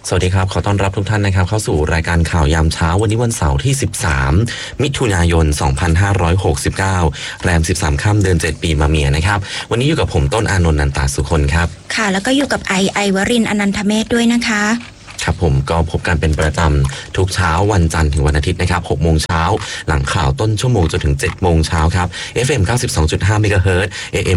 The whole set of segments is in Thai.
สวัสดีครับขอต้อนรับทุกท่านนะครับเข้าสู่รายการข่าวยามเช้าวันนี้วันเสาร์ที่13มิถุนายน2569แรม13ค่ำเดือน7ปีมะเมียนะครับวันนี้อยู่กับผมต้นอานนท์นันตาสุคนครับค่ะแล้วก็อยู่กับไอวรินทร์อนันทเมธด้วยนะคะครับผมก็พบกันเป็นประจำทุกเช้าวันจันทร์ถึงวันอาทิตย์นะครับ6 โมงเช้าหลังข่าวต้นชั่วโมงจนถึง7 โมงเช้าครับ FM 92.5 เมกะเฮิรตซ์ AM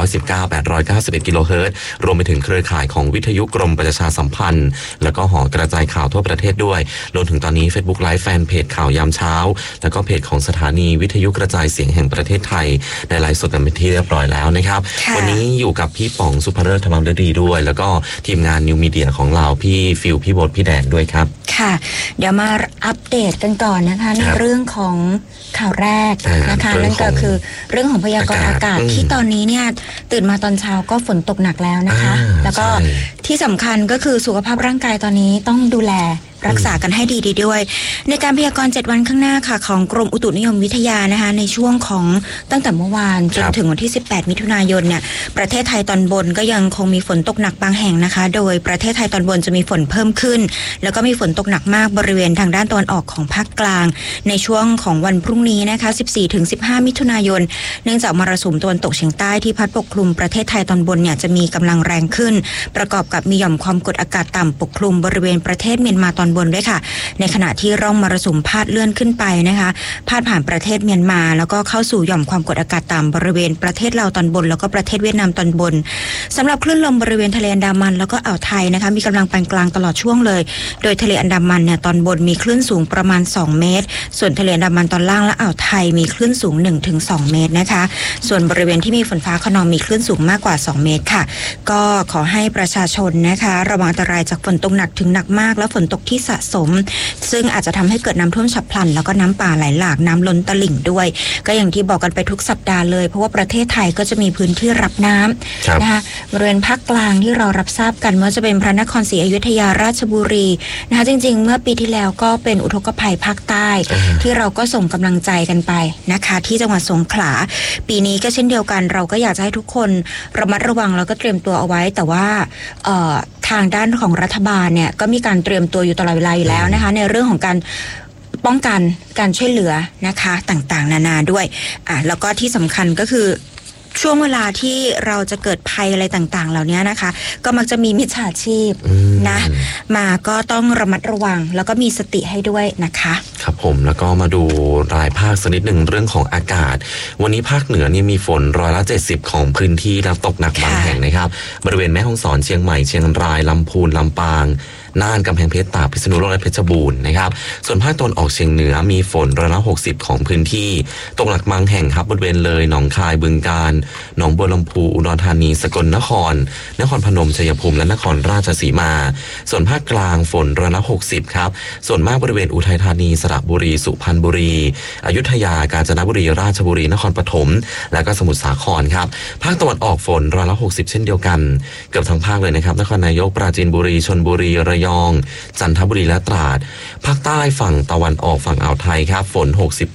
819 กิโลเฮิรตซ์รวมไปถึงเครือข่ายของวิทยุกรมประชาสัมพันธ์แล้วก็หอกระจายข่าวทั่วประเทศด้วยรวมถึงตอนนี้ Facebook Live แฟนเพจข่าวยามเช้าแล้วก็เพจของสถานีวิทยุกระจายเสียงแห่งประเทศไทยในไลฟ์สดกันเป็นที่เรียบร้อยแล้วนะครับวันนี้อยู่กับพี่ป๋องสุภเริศธรรมฤดีด้วยแล้วก็ทีมงานนิวมีเดียของเราพี่ฟิลพี่โบ๊ทพี่แดนด้วยครับค่ะเดี๋ยวมาอัปเดตกันก่อนนะคะในเรื่องของข่าวแรกนะคะนั่นก็คือเรื่องของพยากรณ์อากาศที่ตอนนี้เนี่ยตื่นมาตอนเช้าก็ฝนตกหนักแล้วนะคะแล้วก็ที่สำคัญก็คือสุขภาพร่างกายตอนนี้ต้องดูแลรักษากันให้ดีด้วยในการพยากรณ์7 วันข้างหน้าค่ะของกรมอุตุนิยมวิทยานะคะในช่วงของตั้งแต่เมื่อวานจนถึงวันที่18 มิถุนายนเนี่ยประเทศไทยตอนบนก็ยังคงมีฝนตกหนักบางแห่งนะคะโดยประเทศไทยตอนบนจะมีฝนเพิ่มขึ้นแล้วก็มีฝนตกหนักมากบริเวณทางด้านตะวันออกของภาคกลางในช่วงของวันพรุ่งนี้นะคะ 14-15 มิถุนายนเนื่องจากมรสุมตะวันตกเฉียงใต้ที่พัดปกคลุมประเทศไทยตอนบนเนี่ยจะมีกำลังแรงขึ้นประกอบกับมีหย่อมความกดอากาศต่ำปกคลุมบริเวณประเทศเมียนมาตอนบนด้วยค่ะในขณะที่ร่องมรสุมพาดเลื่อนขึ้นไปนะคะพาดผ่านประเทศเมียนมาแล้วก็เข้าสู่หย่อมความกดอากาศต่ำบริเวณประเทศลาวตอนบนแล้วก็ประเทศเวียดนามตอนบนสำหรับคลื่นลมบริเวณทะเลอันดามันแล้วก็อ่าวไทยนะคะมีกำลังปานกลางตลอดช่วงเลยโดยทะเลอันดามันเนี่ยตอนบนมีคลื่นสูงประมาณ2 เมตรส่วนทะเลอันดามันตอนล่างและอ่าวไทยมีคลื่นสูง 1-2 เมตรนะคะส่วนบริเวณที่มีฝนฟ้าคะนองมีคลื่นสูงมากกว่า2 เมตรค่ะก็ขอให้ประชาชนนะคะระวังอันตรายจากฝนตกหนักถึงหนักมากและฝนตกที่สะสมซึ่งอาจจะทำให้เกิดน้ำท่วมฉับพลันแล้วก็น้ำป่าไหลหลากน้ำล้นตลิ่งด้วยก็อย่างที่บอกกันไปทุกสัปดาห์เลยเพราะว่าประเทศไทยก็จะมีพื้นที่รับน้ำนะคะบริเวณภาคกลางที่เรารับทราบกันว่าจะเป็นพระนครศรีอยุธยาราชบุรีนะคะจริงๆเมื่อปีที่แล้วก็เป็นอุทกภัยภาคใต้ที่เราก็ส่งกำลังใจกันไปนะคะที่จังหวัดสงขลาปีนี้ก็เช่นเดียวกันเราก็อยากจะให้ทุกคนระมัดระวังแล้วก็เตรียมตัวเอาไว้แต่ว่าทางด้านของรัฐบาลเนี่ยก็มีการเตรียมตัวอยู่ตลอดเวลาอยู่แล้วนะคะในเรื่องของการป้องกันการช่วยเหลือนะคะต่างๆนานาด้วยแล้วก็ที่สำคัญก็คือช่วงเวลาที่เราจะเกิดภัยอะไรต่างๆเหล่านี้นะคะก็มักจะมีมิจฉาชีพนะมาก็ต้องระมัดระวังแล้วก็มีสติให้ด้วยนะคะครับผมแล้วก็มาดูรายภาคสักนิดหนึ่งเรื่องของอากาศวันนี้ภาคเหนือนี่มีฝน70%ของพื้นที่และตกหนักบางแห่งนะครับบริเวณแม่ฮ่องสอนเชียงใหม่เชียงรายลำพูนลำปางน่านกำแพงเพชรตากพิษณุโลกและเพชรบูรณ์นะครับส่วนภาคตะวันออกเฉียงเหนือมีฝน60%ของพื้นที่ตกหนักบางแห่งครับบริเวณเลยหนองคายบึงกาฬหนองบัวลำพูอุดรธานีสกลนครนครพนมชัยภูมิและนครราชสีมาส่วนภาคกลางฝน60%ครับส่วนมากบริเวณอุทัยธานีสระบุรีสุพรรณบุรีอยุธยากาญจนบุรีราชบุรีนครปฐมและก็สมุทรสาครครับภาคตะวันออกฝน60%เช่นเดียวกันเกือบทั้งภาคเลยนะครับนครนายกปราจีนบุรีชลบุรีระยองจันทบุรีและตราดภาคใต้ฝั่งตะวันออกฝั่งอ่าวไทยครับฝน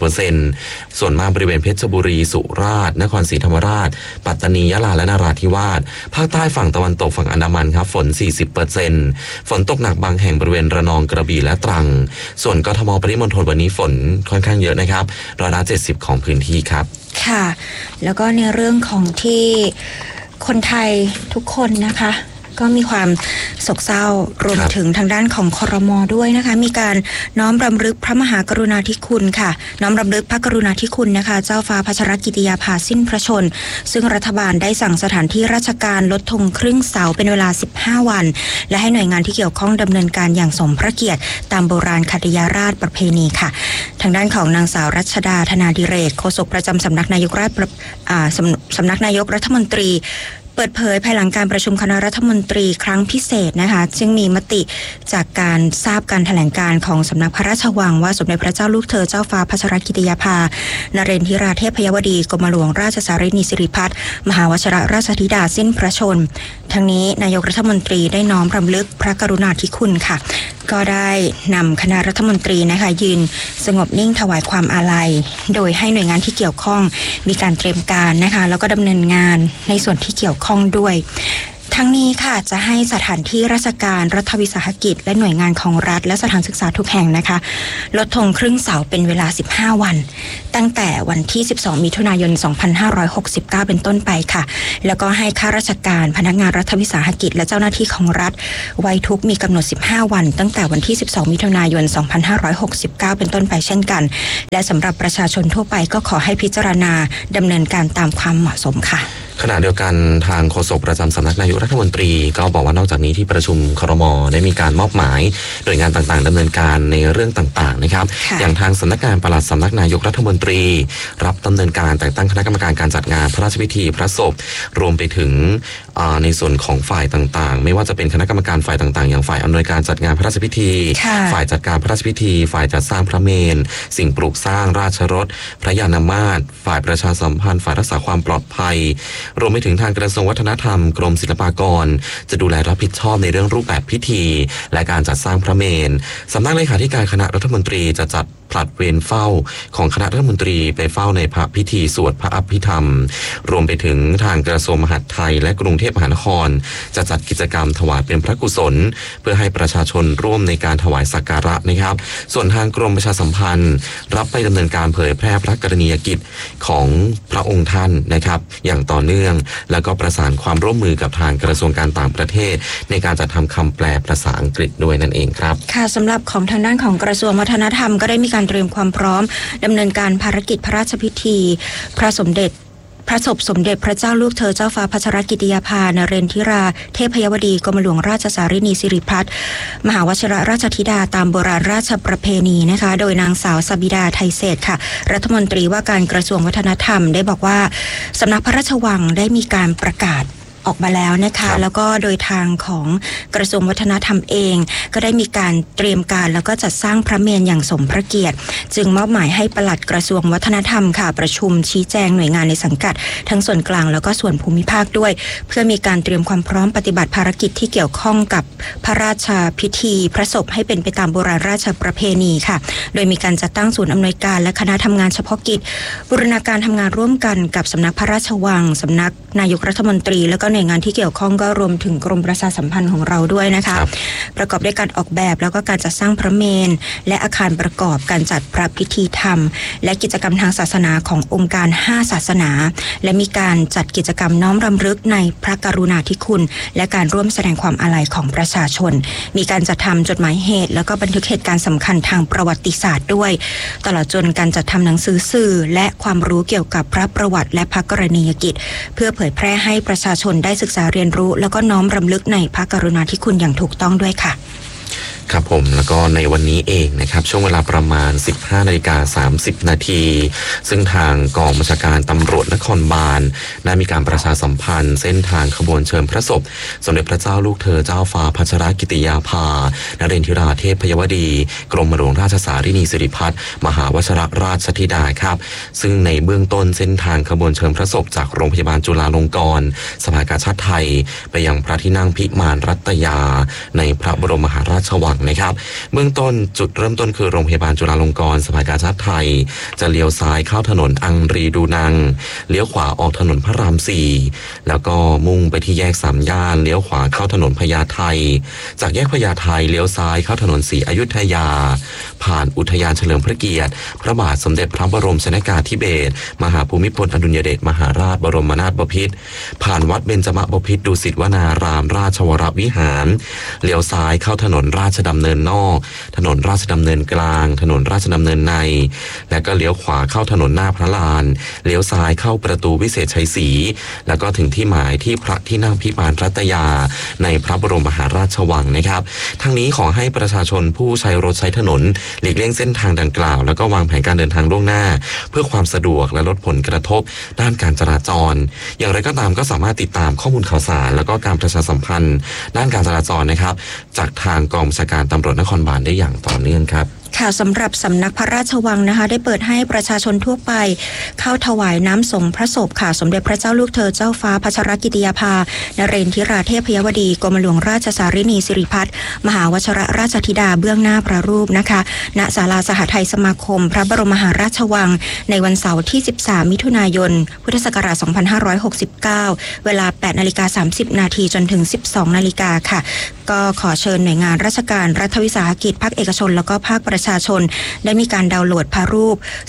60% ส่วนมากบริเวณเพชรบุรีสุราษฎร์นครศรีธรรมราชปัตตานียะลาและนราธิวาสภาคใต้ฝั่งตะวันตกฝั่งอันดามันครับฝน 40% ฝนตกหนักบางแห่งบริเวณระนองกระบี่และตรังส่วนกทมปริมณฑลวันนี้ฝนค่อนข้างเยอะนะครับ70%ของพื้นที่ครับค่ะแล้วก็ในเรื่องของที่คนไทยทุกคนนะคะก็มีความโศกเศร้ารวมถึงทางด้านของครม.ด้วยนะคะมีการน้อมรำลึกพระมหากรุณาธิคุณค่ะน้อมรำลึกพระกรุณาธิคุณนะคะเจ้าฟ้าพัชรกิติยาภาสิ้นพระชนซึ่งรัฐบาลได้สั่งสถานที่ราชการลดธงครึ่งเสาเป็นเวลา15 วันและให้หน่วยงานที่เกี่ยวข้องดำเนินการอย่างสมพระเกียรติตามโบราณคติยราชประเพณีค่ะทางด้านของนางสาวรัชดาธนาดิเรกโฆษกประจำสำนักนายกรัฐมนตรีเปิดเผยภายหลังการประชุมคณะรัฐมนตรีครั้งพิเศษนะคะจึงมีมติจากการทราบการแถลงการของสำนักพระราชวังว่าสมเด็จพระเจ้าลูกเธอเจ้าฟ้าพัชรกิติยาภานเรนทิราเทพยวดีกรมหลวงราชสารินีสิริพัฒน์มหาวชิรราชธิดาสิ้นพระชนม์ทั้งนี้นายกรัฐมนตรีได้น้อมรำลึกพระกรุณาธิคุณค่ะก็ได้นำคณะรัฐมนตรีนะคะยืนสงบนิ่งถวายความอาลัยโดยให้หน่วยงานที่เกี่ยวข้องมีการเตรียมการนะคะแล้วก็ดำเนินงานในส่วนที่เกี่ยวข้องด้วยทั้งนี้ค่ะจะให้สถานที่ราชการรัฐวิสาหกิจและหน่วยงานของรัฐและสถานศึกษาทุกแห่งนะคะลดธงครึ่งเสาเป็นเวลา15วันตั้งแต่วันที่12มิถุนายน2569เป็นต้นไปค่ะแล้วก็ให้ข้าราชการพนักงานรัฐวิสาหกิจและเจ้าหน้าที่ของรัฐไว้ทุกข์มีกำหนด15วันตั้งแต่วันที่12มิถุนายน2569เป็นต้นไปเช่นกันและสำหรับประชาชนทั่วไปก็ขอให้พิจารณาดำเนินการตามความเหมาะสมค่ะขณะเดียวกันทางโฆษกประจำสำนักนายกรัฐมนตรีก็บอกว่านอกจากนี้ที่ประชุมครม.ได้มีการมอบหมายหน่วยงานต่างๆดำเนินการในเรื่องต่างๆนะครับอย่างทางสำนักงานปลัดสำนักนายกรัฐมนตรีรับดำเนินการแต่งตั้งคณะกรรมการการจัดงานพระราชพิธีพระศพรวมไปถึงในส่วนของฝ่ายต่างๆไม่ว่าจะเป็นคณะกรรมการฝ่ายต่างๆอย่างฝ่ายอำนวยการจัดงานพระราชพิธีฝ่ายจัดการพระราชพิธีฝ่ายจัดสร้างพระเมรุสิ่งปลูกสร้างราชรถพระยานมาศฝ่ายประชาสัมพันธ์ฝ่ายรักษาความปลอดภัยรวมไปถึงทางกระทรวงวัฒนธรรมกรมศิลปากรจะดูแลรับผิดชอบในเรื่องรูปแบบพิธีและการจัดสร้างพระเมรุสำนักเลขาธิการคณะรัฐมนตรีจะจัดผลัดเวรเฝ้าของคณะรัฐมนตรีไปเฝ้าในพระพิธีสวดพระอภิธรรมรวมไปถึงทางกระทรวงมหาดไทยและกรุงเทพมหานครจะจัดกิจกรรมถวายเป็นพระกุศลเพื่อให้ประชาชนร่วมในการถวายสักการะนะครับส่วนทางกรมประชาสัมพันธ์รับไปดำเนินการเผยแพร่พระกรณียกิจของพระองค์ท่านนะครับอย่างต่อเนื่องแล้วก็ประสานความร่วมมือกับทางกระทรวงการต่างประเทศในการจัดทำคำแปลภาษาอังกฤษด้วยนั่นเองครับค่ะสำหรับของทางด้านของกระทรวงวัฒนธรรมก็ได้มีการเตรียมความพร้อมดำเนินการภารกิจพระราชพิธีพระศพสมเด็จพระเจ้าลูกเธอเจ้าฟ้าพัชรกิติยาภานเรนทิราเทพยวดีกรมหลวงราชสารินีสิริพัฒน์มหาวชิรราชธิดาตามโบราณราชประเพณีนะคะโดยนางสาวสบิดาไทยเศรษฐ์ค่ะรัฐมนตรีว่าการกระทรวงวัฒนธรรมได้บอกว่าสำนักพระราชวังได้มีการประกาศออกมาแล้วนะคะแล้วก็โดยทางของกระทรวงวัฒนธรรมเองก็ได้มีการเตรียมการแล้วก็จัดสร้างพระเมรุอย่างสมพระเกียรติจึงมอบหมายให้ปลัดกระทรวงวัฒนธรรมค่ะประชุมชี้แจงหน่วยงานในสังกัดทั้งส่วนกลางแล้วก็ส่วนภูมิภาคด้วยเพื่อมีการเตรียมความพร้อมปฏิบัติภารกิจที่เกี่ยวข้องกับพระราชพิธีพระศพให้เป็นไปตามโบราณราชประเพณีค่ะโดยมีการจัดตั้งศูนย์อำนวยการและคณะทำงานเฉพาะกิจบูรณาการทำงานร่วมกันกับสำนักพระราชวังสำนักนายกรัฐมนตรีแล้วก็หน่วยงานที่เกี่ยวข้องก็รวมถึงกรมประชาสัมพันธ์ของเราด้วยนะคะประกอบด้วยการออกแบบแล้วก็การจัดสร้างพระเมรุและอาคารประกอบการจัดพระพิธีธรรมและกิจกรรมทางศาสนาขององค์การ5ศาสนาและมีการจัดกิจกรรมน้อมรำลึกในพระกรุณาธิคุณและการร่วมแสดงความอาลัยของประชาชนมีการจัดทำจดหมายเหตุแล้วก็บันทึกเหตุการณ์สำคัญทางประวัติศาสตร์ด้วยตลอดจนการจัดทำหนังสือสื่อและความรู้เกี่ยวกับพระประวัติและพระกรณียกิจเพื่อเผยแพร่ให้ประชาชนได้ศึกษาเรียนรู้แล้วก็น้อมรำลึกในพระกรุณาธิคุณอย่างถูกต้องด้วยค่ะครับผมแล้วก็ในวันนี้เองนะครับช่วงเวลาประมาณ 15:30 นาทีซึ่งทางกองบัญชาการตำรวจนครบาลได้มีการประชาสัมพันธ์เส้นทางขบวนเชิญพระศพสมเด็จพระเจ้าลูกเธอเจ้าฟ้าพัชรกิติยาภานเรนทิราเทพยวดีกรมหลวงราชสารินีสิริพัฒน์มหาวชิรราชธิดาครับซึ่งในเบื้องต้นเส้นทางขบวนเชิญพระศพจากโรงพยาบาลจุฬาลงกรณ์สภากาชาดไทยไปยังพระที่นั่งพิมานรัตยาในพระบรมมหาราชวังนะครับเบื้องต้นจุดเริ่มต้นคือโรงพยาบาลจุฬาลงกรณ์สภากาชาดไทยจะเลี้ยวซ้ายเข้าถนนอังรีดูนังเลี้ยวขวาออกถนนพระราม4แล้วก็มุ่งไปที่แยกสามย่านเลี้ยวขวาเข้าถนนพญาไทจากแยกพญาไทเลี้ยวซ้ายเข้าถนนศรีอยุธยาผ่านอุทยานเฉลิมพระเกียรติพระบาทสมเด็จพระบรมชนกาธิเบศรมหาภูมิพลอดุลยเดชมหาราชบรมนาถบพิตรผ่านวัดเบญจมบพิตรดุสิตวนารามราชวรวิหารเลี้ยวซ้ายเข้าถนนราชดำเนินนอกถนนราชดำเนินกลางถนนราชดำเนินในและก็เลี้ยวขวาเข้าถนนหน้าพระลานเลี้ยวซ้ายเข้าประตูวิเศษชัยศรีแล้วก็ถึงที่หมายที่พระที่นั่งพิมานรัตยาในพระบรมมหาราชวังนะครับทั้งนี้ขอให้ประชาชนผู้ใช้รถใช้ถนนหลีกเลี่ยงเส้นทางดังกล่าวแล้วก็วางแผนการเดินทางล่วงหน้าเพื่อความสะดวกและลดผลกระทบด้านการจราจรอย่างไรก็ตามก็สามารถติดตามข้อมูลข่าวสารแล้วก็การประชาสัมพันธ์ด้านการจราจรนะครับจากทางกองบัญชาการตำรวจนครบาลได้อย่างต่อเนื่องครับค่ะสำหรับสำนักพระราชวังนะคะได้เปิดให้ประชาชนทั่วไปเข้าถวายน้ำสงพระศพค่ะสมเด็จพระเจ้าลูกเธอเจ้าฟ้าพัชรกิติยาภานเรนทิราเทพยวดีกรมหลวงราชสารินีสิริพัฒน์มหาวชรราชธิดาเบื้องหน้าพระรูปนะคะณศาลาสหทัยสมาคมพระบรมมหาราชวังในวันเสาร์ที่13มิถุนายนพุทธศักราช2569เวลา 8:30 น.จนถึง 12 นาฬิกาค่ะก็ขอเชิญหน่วยงานราชการรัฐวิสาหกิจภาคเอกชนแล้วก็ภาคประชาชนได้มีการดาวน์โหลดพระรูป